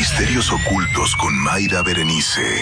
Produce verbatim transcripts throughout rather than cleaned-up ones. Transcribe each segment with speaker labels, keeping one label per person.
Speaker 1: Misterios ocultos con Mayra Berenice.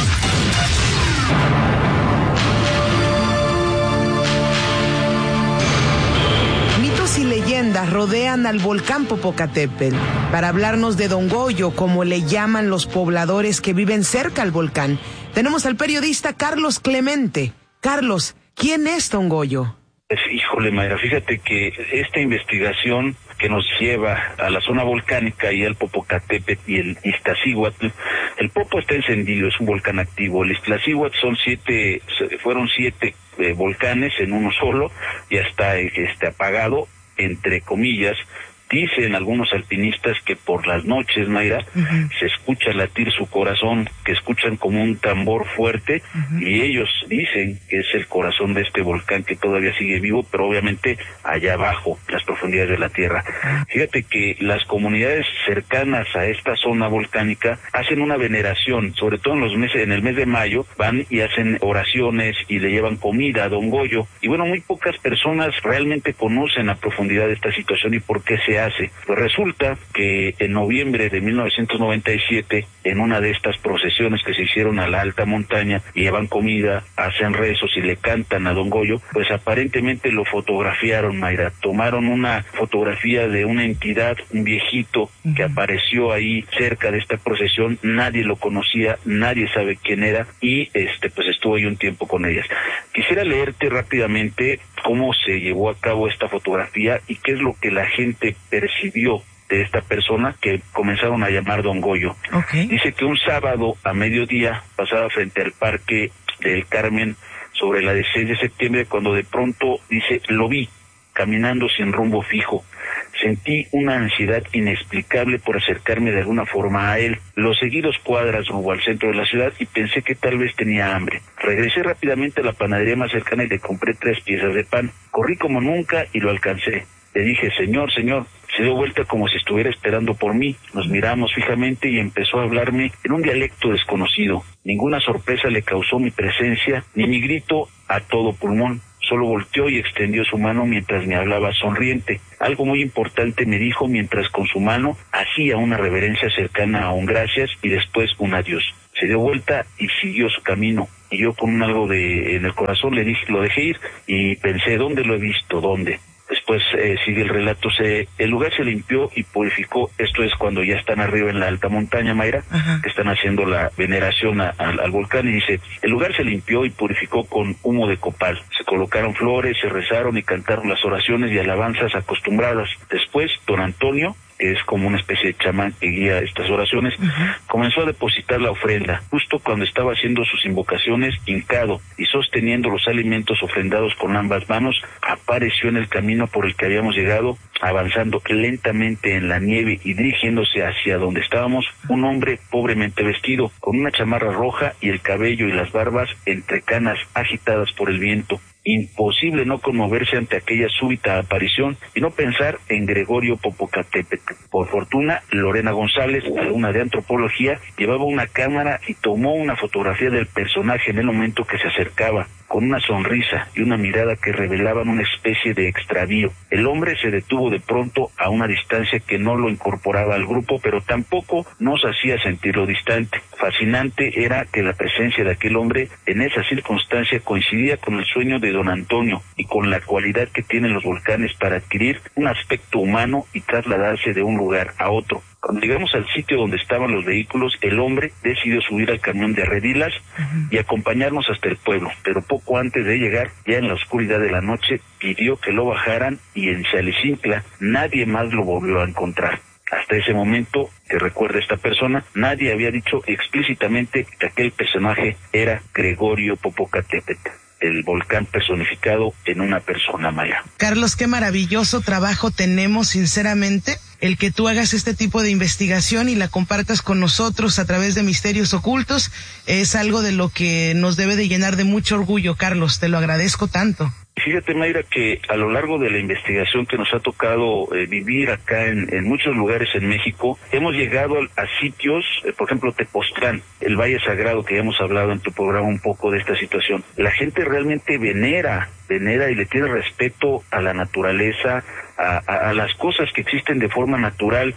Speaker 2: Mitos y leyendas rodean al volcán Popocatépetl. Para hablarnos de Don Goyo, como le llaman los pobladores que viven cerca al volcán, tenemos al periodista Carlos Clemente. Carlos, ¿quién es Don Goyo?
Speaker 3: Híjole, Mayra, fíjate que esta investigación que nos lleva a la zona volcánica y al Popocatépetl y el Iztaccíhuatl, el Popo está encendido, es un volcán activo. El Iztaccíhuatl son siete, fueron siete eh, volcanes en uno solo, ya está este, apagado, entre comillas. Dicen algunos alpinistas que por las noches, Mayra, uh-huh. se escucha latir su corazón, que escuchan como un tambor fuerte, uh-huh. y ellos dicen que es el corazón de este volcán que todavía sigue vivo, pero obviamente allá abajo, en las profundidades de la tierra. Uh-huh. Fíjate que las comunidades cercanas a esta zona volcánica hacen una veneración, sobre todo en los meses, en el mes de mayo, van y hacen oraciones y le llevan comida a Don Goyo. Y bueno, muy pocas personas realmente conocen a profundidad esta situación y por qué se hace. Pues resulta que en noviembre de mil novecientos noventa y siete, en una de estas procesiones que se hicieron a la alta montaña, llevan comida, hacen rezos y le cantan a Don Goyo, pues aparentemente lo fotografiaron, Mayra. Tomaron una fotografía de una entidad, un viejito, uh-huh. que apareció ahí cerca de esta procesión, nadie lo conocía, nadie sabe quién era, y este pues estuvo ahí un tiempo con ellas. Quisiera leerte rápidamente cómo se llevó a cabo esta fotografía y qué es lo que la gente percibió de esta persona que comenzaron a llamar Don Goyo. Okay. Dice que un sábado a mediodía pasaba frente al Parque del Carmen sobre la de seis de septiembre, cuando de pronto, dice, lo vi caminando sin rumbo fijo. Sentí una ansiedad inexplicable por acercarme de alguna forma a él. Lo seguí dos cuadras rumbo al centro de la ciudad y pensé que tal vez tenía hambre. Regresé rápidamente a la panadería más cercana y le compré tres piezas de pan. Corrí como nunca y lo alcancé. Le dije, señor, señor. Se dio vuelta como si estuviera esperando por mí. Nos miramos fijamente y empezó a hablarme en un dialecto desconocido. Ninguna sorpresa le causó mi presencia, ni mi grito a todo pulmón. Solo volteó y extendió su mano mientras me hablaba sonriente. Algo muy importante me dijo mientras con su mano hacía una reverencia cercana a un gracias y después un adiós. Se dio vuelta y siguió su camino. Y yo con un algo de en el corazón le dije, lo dejé ir y pensé, ¿dónde lo he visto? ¿Dónde? Después eh, sigue el relato, se, el lugar se limpió y purificó. Esto es cuando ya están arriba en la alta montaña, Mayra, ajá. que están haciendo la veneración a, a, al volcán, y dice, el lugar se limpió y purificó con humo de copal. Se colocaron flores, se rezaron y cantaron las oraciones y alabanzas acostumbradas. Después, don Antonio, que es como una especie de chamán que guía estas oraciones, uh-huh. comenzó a depositar la ofrenda. Justo cuando estaba haciendo sus invocaciones, hincado y sosteniendo los alimentos ofrendados con ambas manos, apareció en el camino por el que habíamos llegado, avanzando lentamente en la nieve y dirigiéndose hacia donde estábamos, un hombre pobremente vestido, con una chamarra roja y el cabello y las barbas entre canas agitadas por el viento. Imposible no conmoverse ante aquella súbita aparición y no pensar en Gregorio Popocatépetl. Por fortuna, Lorena González, alumna de antropología, llevaba una cámara y tomó una fotografía del personaje en el momento que se acercaba, con una sonrisa y una mirada que revelaban una especie de extravío. El hombre se detuvo de pronto a una distancia que no lo incorporaba al grupo, pero tampoco nos hacía sentirlo distante. Fascinante era que la presencia de aquel hombre en esa circunstancia coincidía con el sueño de don Antonio y con la cualidad que tienen los volcanes para adquirir un aspecto humano y trasladarse de un lugar a otro. Cuando llegamos al sitio donde estaban los vehículos, el hombre decidió subir al camión de Arredilas uh-huh. y acompañarnos hasta el pueblo, pero poco antes de llegar, ya en la oscuridad de la noche, pidió que lo bajaran y en Xalicintla nadie más lo volvió a encontrar. Hasta ese momento, que recuerda esta persona, nadie había dicho explícitamente que aquel personaje era Gregorio Popocatépetl, el volcán personificado en una persona maya.
Speaker 2: Carlos, qué maravilloso trabajo tenemos, sinceramente, el que tú hagas este tipo de investigación y la compartas con nosotros a través de Misterios Ocultos. Es algo de lo que nos debe de llenar de mucho orgullo, Carlos, te lo agradezco tanto.
Speaker 3: Fíjate, Mayra, que a lo largo de la investigación que nos ha tocado eh, vivir acá en, en muchos lugares en México, hemos llegado a, a sitios, eh, por ejemplo, Tepoztlán, el Valle Sagrado, que ya hemos hablado en tu programa un poco de esta situación. La gente realmente venera, venera y le tiene respeto a la naturaleza, a, a, a las cosas que existen de forma natural.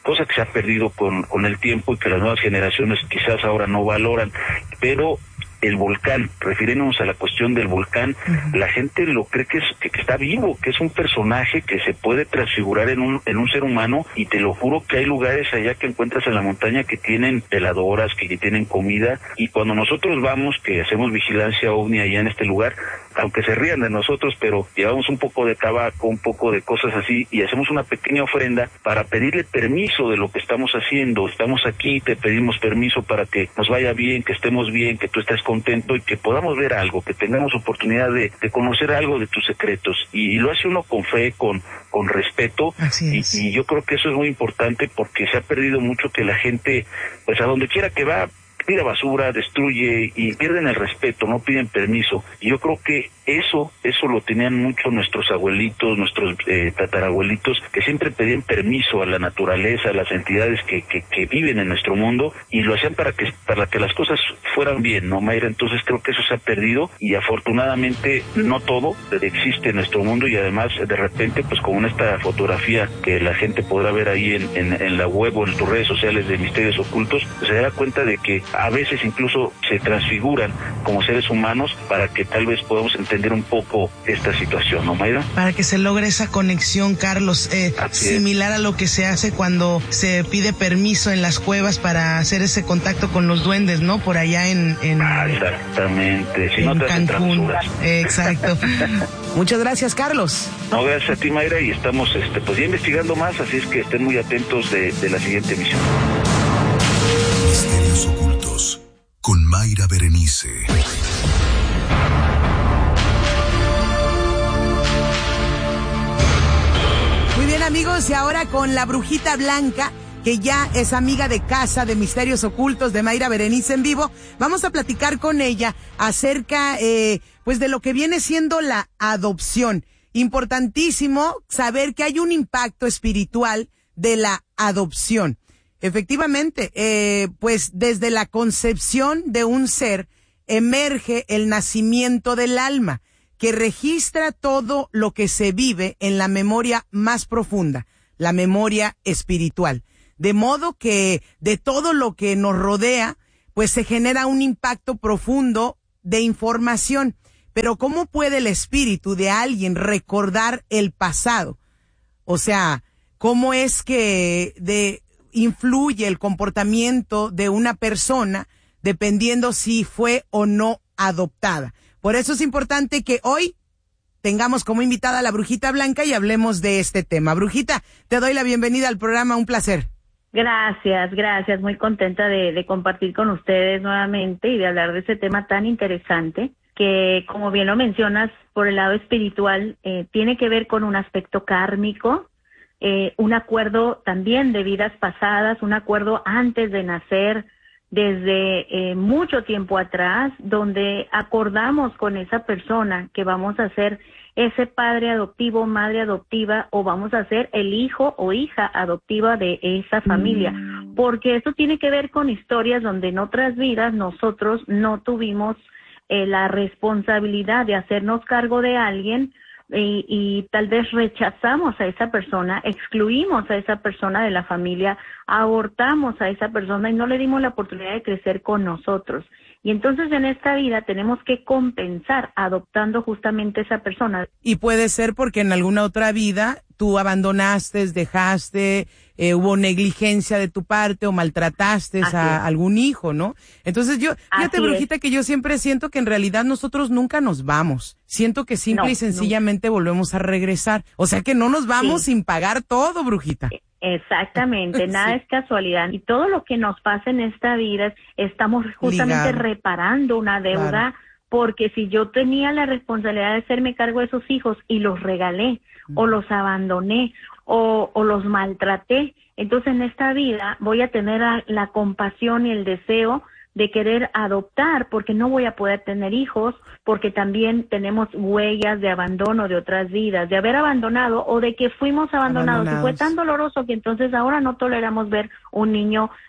Speaker 3: cosa que se ha perdido con, con el tiempo y que las nuevas generaciones quizás ahora no valoran, pero el volcán, refiriéndonos a la cuestión del volcán, uh-huh. la gente lo cree que, es, que, que está vivo, que es un personaje que se puede transfigurar en un en un ser humano, y te lo juro que hay lugares allá que encuentras en la montaña que tienen veladoras, que, que tienen comida, y cuando nosotros vamos, que hacemos vigilancia ovni allá en este lugar, aunque se rían de nosotros, pero llevamos un poco de tabaco, un poco de cosas así, y hacemos una pequeña ofrenda para pedirle permiso de lo que estamos haciendo. Estamos aquí, te pedimos permiso para que nos vaya bien, que estemos bien, que tú estés contento y que podamos ver algo, que tengamos oportunidad de, de conocer algo de tus secretos. Y, y lo hace uno con fe, con, con respeto, y, y yo creo que eso es muy importante porque se ha perdido mucho que la gente, pues a donde quiera que va, tira basura, destruye y pierden el respeto, no piden permiso. Y yo creo que eso, eso lo tenían mucho nuestros abuelitos, nuestros eh, tatarabuelitos, que siempre pedían permiso a la naturaleza, a las entidades que, que, que viven en nuestro mundo, y lo hacían para que, para que las cosas fueran bien, ¿no, Mayra? Entonces creo que eso se ha perdido, y afortunadamente no todo existe en nuestro mundo, y además de repente, pues como en esta fotografía que la gente podrá ver ahí en, en, en la web o en tus redes sociales de Misterios Ocultos, se da cuenta de que a veces incluso se transfiguran como seres humanos para que tal vez podamos entender un poco esta situación, ¿no, Mayra?
Speaker 4: Para que se logre esa conexión, Carlos, eh, similar a lo que se hace cuando se pide permiso en las cuevas para hacer ese contacto con los duendes, ¿no? Por allá en... en
Speaker 3: ah, exactamente. Si
Speaker 4: en
Speaker 3: no te
Speaker 4: Cancún. Eh, exacto.
Speaker 2: Muchas gracias, Carlos.
Speaker 3: No, gracias a ti, Mayra, y estamos este, pues ya investigando más, así es que estén muy atentos de, de la siguiente emisión.
Speaker 1: Misterios Ocultos con Mayra Berenice.
Speaker 2: Muy bien, amigos, y ahora con la Brujita Blanca, que ya es amiga de casa de Misterios Ocultos de Mayra Berenice en vivo, vamos a platicar con ella acerca eh, pues de lo que viene siendo la adopción. Importantísimo saber que hay un impacto espiritual de la adopción. Efectivamente, eh, pues desde la concepción de un ser emerge el nacimiento del alma, que registra todo lo que se vive en la memoria más profunda, la memoria espiritual. De modo que de todo lo que nos rodea, pues se genera un impacto profundo de información. Pero ¿cómo puede el espíritu de alguien recordar el pasado? O sea, ¿cómo es que de influye el comportamiento de una persona dependiendo si fue o no adoptada? Por eso es importante que hoy tengamos como invitada a la Brujita Blanca y hablemos de este tema. Brujita, te doy la bienvenida al programa, un placer.
Speaker 5: Gracias, gracias, muy contenta de, de compartir con ustedes nuevamente y de hablar de este tema tan interesante que, como bien lo mencionas, por el lado espiritual, eh, tiene que ver con un aspecto kármico, eh, un acuerdo también de vidas pasadas, un acuerdo antes de nacer, desde eh, mucho tiempo atrás, donde acordamos con esa persona que vamos a ser ese padre adoptivo, madre adoptiva, o vamos a ser el hijo o hija adoptiva de esa familia, porque eso tiene que ver con historias donde en otras vidas nosotros no tuvimos eh, la responsabilidad de hacernos cargo de alguien, Y, y tal vez rechazamos a esa persona, excluimos a esa persona de la familia, abortamos a esa persona y no le dimos la oportunidad de crecer con nosotros. Y entonces en esta vida tenemos que compensar adoptando justamente a esa persona.
Speaker 2: Y puede ser porque en alguna otra vida tú abandonaste, dejaste, eh, hubo negligencia de tu parte o maltrataste Así a es. algún hijo, ¿no? Entonces yo, fíjate, Así Brujita, es. que yo siempre siento que en realidad nosotros nunca nos vamos. Siento que simple no, y sencillamente no. volvemos a regresar. O sea que no nos vamos sí. sin pagar todo, Brujita.
Speaker 5: Exactamente, nada sí. es casualidad. Y todo lo que nos pasa en esta vida, estamos justamente Ligado. reparando una deuda, claro. porque si yo tenía la responsabilidad de hacerme cargo de esos hijos y los regalé, mm. o los abandoné, o, o los maltraté, entonces en esta vida voy a tener la, la compasión y el deseo de querer adoptar, porque no voy a poder tener hijos, porque también tenemos huellas de abandono de otras vidas, de haber abandonado o de que fuimos abandonados. abandonados. Y fue tan doloroso que entonces ahora no toleramos ver un niño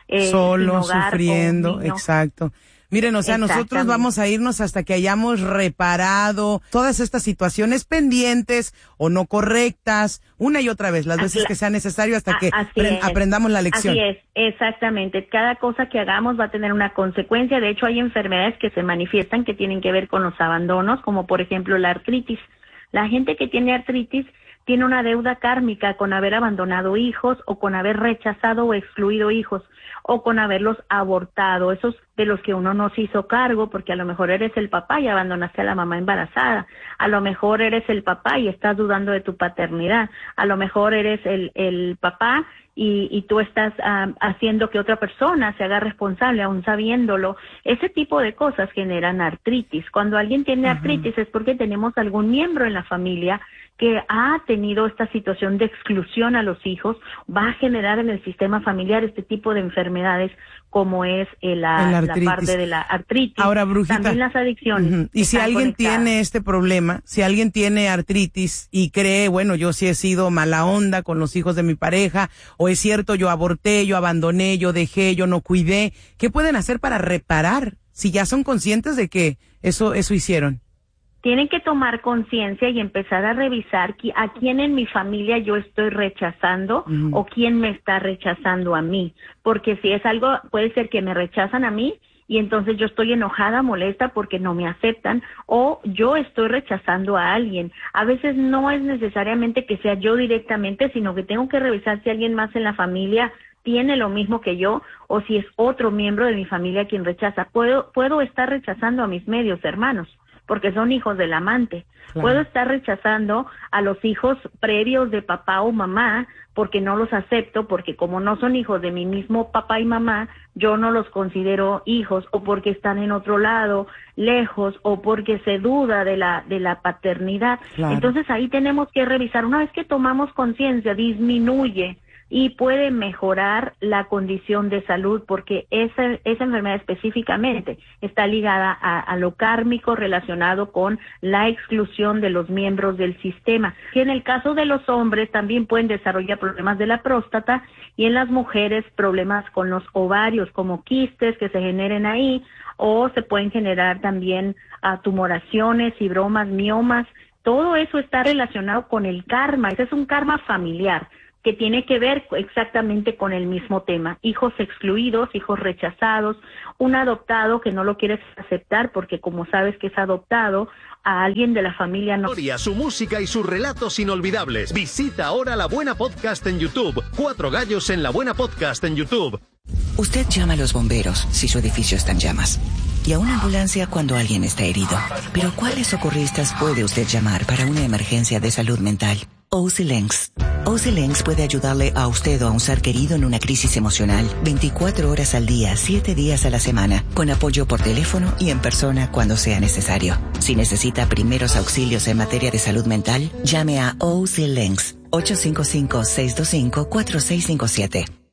Speaker 5: eh,
Speaker 2: solo,
Speaker 5: sin hogar,
Speaker 2: sufriendo, exacto. Miren, o sea, nosotros vamos a irnos hasta que hayamos reparado todas estas situaciones pendientes o no correctas, una y otra vez, las veces
Speaker 5: así,
Speaker 2: que sea necesario, hasta que
Speaker 5: es.
Speaker 2: aprendamos la lección.
Speaker 5: Así es, exactamente. Cada cosa que hagamos va a tener una consecuencia. De hecho, hay enfermedades que se manifiestan que tienen que ver con los abandonos, como por ejemplo la artritis. La gente que tiene artritis tiene una deuda kármica con haber abandonado hijos o con haber rechazado o excluido hijos o con haberlos abortado, esos de los que uno no se hizo cargo, porque a lo mejor eres el papá y abandonaste a la mamá embarazada, a lo mejor eres el papá y estás dudando de tu paternidad, a lo mejor eres el, el papá y, y tú estás uh, haciendo que otra persona se haga responsable, aún sabiéndolo. Ese tipo de cosas generan artritis. Cuando alguien tiene uh-huh. artritis es porque tenemos algún miembro en la familia que ha tenido esta situación de exclusión a los hijos, va a generar en el sistema familiar este tipo de enfermedades como es eh, la, la parte de la artritis.
Speaker 2: Ahora, Brujita,
Speaker 5: también las adicciones.
Speaker 2: Uh-huh. Y si alguien conectadas. tiene este problema, si alguien tiene artritis y cree, bueno, yo sí he sido mala onda con los hijos de mi pareja, o es cierto, yo aborté, yo abandoné, yo dejé, yo no cuidé, ¿qué pueden hacer para reparar si ya son conscientes de que eso, eso hicieron?
Speaker 5: Tienen que tomar conciencia y empezar a revisar a quién en mi familia yo estoy rechazando uh-huh. o quién me está rechazando a mí. Porque si es algo, puede ser que me rechazan a mí y entonces yo estoy enojada, molesta porque no me aceptan, o yo estoy rechazando a alguien. A veces no es necesariamente que sea yo directamente, sino que tengo que revisar si alguien más en la familia tiene lo mismo que yo o si es otro miembro de mi familia quien rechaza. Puedo, puedo estar rechazando a mis medios hermanos, porque son hijos del amante. Claro. Puedo estar rechazando a los hijos previos de papá o mamá porque no los acepto, porque como no son hijos de mi mismo papá y mamá, yo no los considero hijos, o porque están en otro lado, lejos, o porque se duda de la de la paternidad. Claro. Entonces ahí tenemos que revisar. Una vez que tomamos conciencia, disminuye y puede mejorar la condición de salud, porque esa, esa enfermedad específicamente está ligada a, a lo kármico relacionado con la exclusión de los miembros del sistema. Y en el caso de los hombres también pueden desarrollar problemas de la próstata, y en las mujeres problemas con los ovarios, como quistes que se generen ahí, o se pueden generar también uh, tumoraciones, fibromas, miomas. Todo eso está relacionado con el karma. Ese es un karma familiar que tiene que ver exactamente con el mismo tema. Hijos excluidos, hijos rechazados, un adoptado que no lo quieres aceptar porque como sabes que es adoptado, a alguien de la familia no.
Speaker 6: Su música y sus relatos inolvidables. Visita ahora La Buena Podcast en YouTube. Cuatro gallos en La Buena Podcast en YouTube.
Speaker 7: Usted llama a los bomberos si su edificio está en llamas, y a una ambulancia cuando alguien está herido. Pero ¿cuáles socorristas puede usted llamar para una emergencia de salud mental? O C L E N X. O C L E N X puede ayudarle a usted o a un ser querido en una crisis emocional veinticuatro horas al día, siete días a la semana, con apoyo por teléfono y en persona cuando sea necesario. Si necesita primeros auxilios en materia de salud mental, llame a O C L E N X ocho cinco cinco, seis dos cinco, cuatro seis cinco siete.